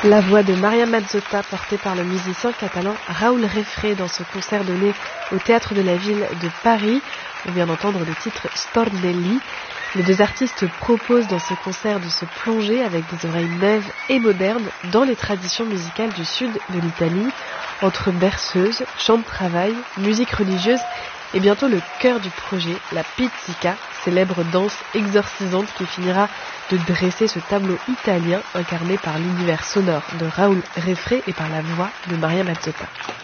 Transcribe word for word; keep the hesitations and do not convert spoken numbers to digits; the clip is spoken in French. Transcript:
La voix de Maria Mazzotta portée par le musicien catalan Raúl Refré dans ce concert donné au Théâtre de la Ville de Paris. On vient d'entendre le titre Stornelli. Les deux artistes proposent dans ce concert de se plonger avec des oreilles neuves et modernes dans les traditions musicales du sud de l'Italie, entre berceuse, chant de travail, musique religieuse et bientôt le cœur du projet, la pizzica, célèbre danse exorcisante qui finira de dresser ce tableau italien incarné par l'univers sonore de Raúl Refré et par la voix de Maria Mazzotta.